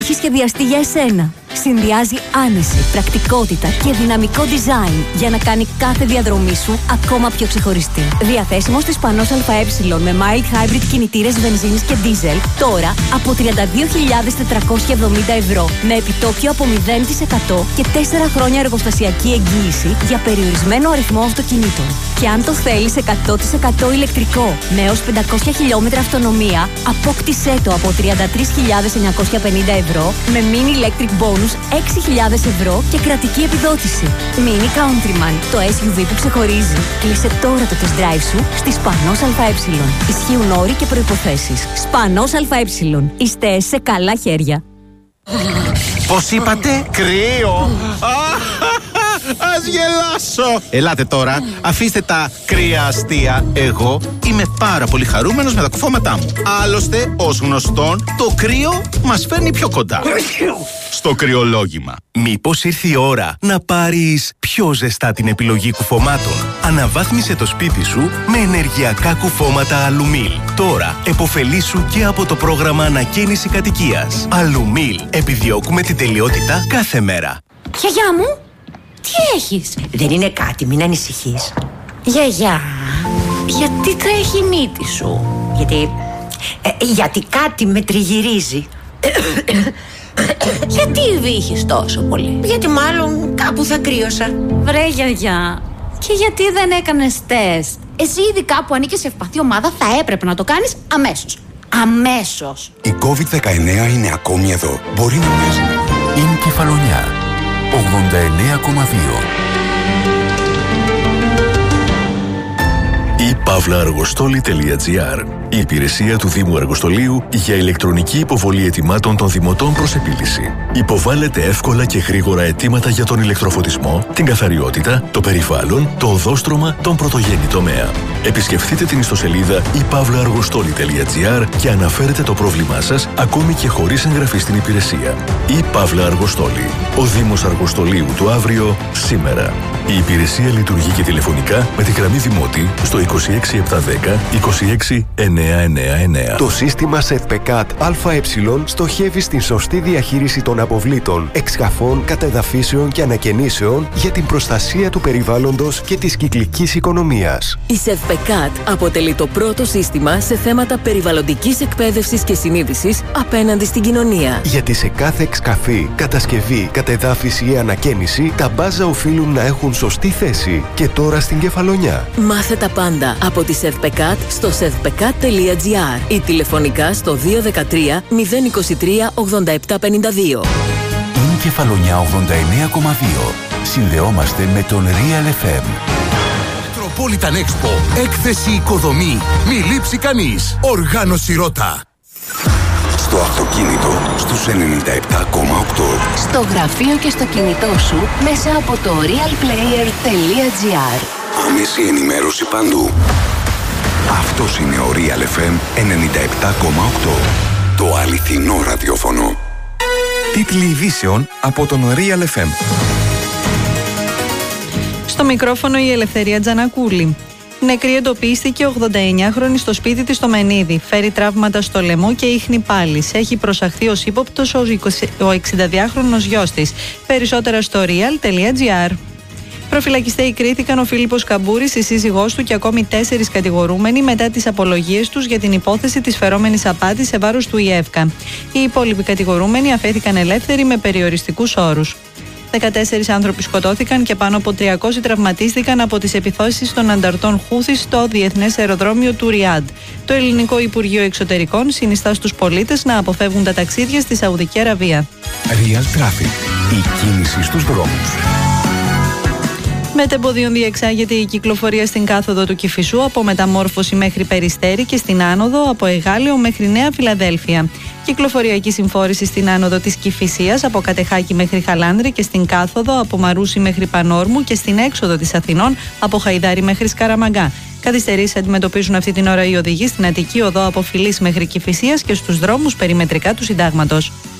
Έχει σχεδιαστεί για εσένα. Συνδυάζει άνεση, πρακτικότητα και δυναμικό design για να κάνει κάθε διαδρομή σου ακόμα πιο ξεχωριστή. Διαθέσιμο στις Πανός ΑΕ με mild hybrid κινητήρες βενζίνης και diesel τώρα από 32.470 ευρώ με επιτόκιο από 0% και 4 χρόνια εργοστασιακή εγγύηση για περιορισμένο αριθμό αυτοκινήτων. Και αν το θέλεις 100% ηλεκτρικό με έως 500 χιλιόμετρα αυτονομία, απόκτησέ το από 33.950 ευρώ με mini electric bonus 6.000 ευρώ και κρατική επιδότηση. Mini Countryman, το SUV που ξεχωρίζει. Κλείσε τώρα το test drive σου στη Σπανός ΑΕ. Ισχύουν όροι και προϋποθέσεις. Σπανός ΑΕ. Είστε σε καλά χέρια. Πώς είπατε? Κρύο! Ας γελάσω! Ελάτε τώρα, αφήστε τα κρύα αστεία. Εγώ είμαι πάρα πολύ χαρούμενος με τα κουφώματά μου. Άλλωστε, ως γνωστόν, το κρύο μας φέρνει πιο κοντά. Στο κρυολόγημα. Μήπως ήρθε η ώρα να πάρεις πιο ζεστά την επιλογή κουφωμάτων? Αναβάθμισε το σπίτι σου με ενεργειακά κουφώματα Αλουμίλ. Τώρα επωφελήσου και από το πρόγραμμα ανακαίνιση κατοικίας. Αλουμίλ. Επιδιώκουμε την τελειότητα κάθε μέρα. Γιαγιά μου, τι έχεις? Δεν είναι κάτι, μην ανησυχείς. Γιαγιά, γιατί τρέχει η μύτη σου? Γιατί κάτι με τριγυρίζει. Γιατί βήχεις τόσο πολύ? Γιατί μάλλον κάπου θα κρύωσα. Βρε γιαγιά, και γιατί δεν έκανες τεστ? Εσύ ειδικά που ανήκεις σε ευπαθή ομάδα θα έπρεπε να το κάνεις αμέσως. Αμέσως. Η COVID-19 είναι ακόμη εδώ. Μπορεί να μοιάζει. Είναι Κεφαλονιά 89,2. ipavlaaργοστόλη.gr, η υπηρεσία του Δήμου Αργοστολίου για ηλεκτρονική υποβολή αιτημάτων των δημοτών προς επίλυση. Υποβάλλετε εύκολα και γρήγορα αιτήματα για τον ηλεκτροφωτισμό, την καθαριότητα, το περιβάλλον, το οδόστρωμα, τον πρωτογενή τομέα. Επισκεφτείτε την ιστοσελίδα ipavlaaργοστόλη.gr και αναφέρετε το πρόβλημά σας ακόμη και χωρίς εγγραφή στην υπηρεσία. Η Παύλα Αργοστόλη. Ο Δήμος Αργοστολίου του αύριο, σήμερα. Η υπηρεσία λειτουργεί και τηλεφωνικά με τη γραμμή Δημότη στο 26710 26999. Το σύστημα ΣΕΔΠΕΚΑΤ ΑΕ στοχεύει στην σωστή διαχείριση των αποβλήτων, εξκαφών, κατεδαφίσεων και ανακαινήσεων για την προστασία του περιβάλλοντος και της κυκλικής οικονομίας. Η ΣΕΔΠΕΚΑΤ αποτελεί το πρώτο σύστημα σε θέματα περιβαλλοντικής εκπαίδευσης και συνείδησης απέναντι στην κοινωνία. Γιατί σε κάθε εξκαφή, κατασκευή, κατεδάφιση ή ανακαίνιση, τα μπάζα οφείλουν να έχουν σωστή θέση. Και τώρα στην Κεφαλονιά. Μάθε τα πάντα από τη ΣΕΔΠΕΚΑΤ στο sevpekat.gr ή τηλεφωνικά στο 213 023 8752. Είναι Κεφαλονιά 89,2. Συνδεόμαστε με τον Real FM. Metropolitan Expo. Έκθεση οικοδομή. Μη λείψει κανείς. Οργάνωση Ρώτα. Στο αυτοκίνητο στους 97,8. Στο γραφείο και στο κινητό σου μέσα από το realplayer.gr. Άμεση ενημέρωση παντού. Αυτός είναι ο Real FM 97,8. Το αληθινό ραδιόφωνο. Τίτλοι ειδήσεων από τον Real FM. Στο μικρόφωνο η Ελευθερία Τζανακούλη. Νεκρή εντοπίστηκε 89χρονη στο σπίτι της στο Μενίδη. Φέρει τραύματα στο λαιμό και ίχνη πάλης. Έχει προσαχθεί ως ύποπτος ο 62χρονος γιος της. Περισσότερα στο real.gr. Προφυλακιστέοι κρίθηκαν ο Φίλιππος Καμπούρης, η σύζυγός του και ακόμη 4 κατηγορούμενοι μετά τις απολογίες τους για την υπόθεση της φερόμενης απάτης σε βάρος του ΙΕΦΚΑ. Οι υπόλοιποι κατηγορούμενοι αφέθηκαν ελεύθεροι με περιοριστικούς όρους. 14 άνθρωποι σκοτώθηκαν και πάνω από 300 τραυματίστηκαν από τις επιθέσεις των ανταρτών Χούθη στο διεθνές αεροδρόμιο του Ριάντ. Το Ελληνικό Υπουργείο Εξωτερικών συνιστά στους πολίτες να αποφεύγουν τα ταξίδια στη Σαουδική Αραβία. Real Traffic. Η κίνηση στους δρόμους. Μετεμποδίων διεξάγεται η κυκλοφορία στην κάθοδο του Κηφισού από Μεταμόρφωση μέχρι Περιστέρη και στην άνοδο από Εγάλεο μέχρι Νέα Φιλαδέλφια. Κυκλοφοριακή συμφόρηση στην άνοδο της Κηφισίας από Κατεχάκη μέχρι Χαλάνδρη και στην κάθοδο από Μαρούσι μέχρι Πανόρμου και στην έξοδο της Αθηνών από Χαϊδάρη μέχρι Σκαραμαγκά. Καθυστερήσεις αντιμετωπίζουν αυτή την ώρα οι οδηγοί στην Αττική Οδό από Φιλής μέχρι Κηφισίας και στους δρόμους περιμετρικά του Συντάγματος.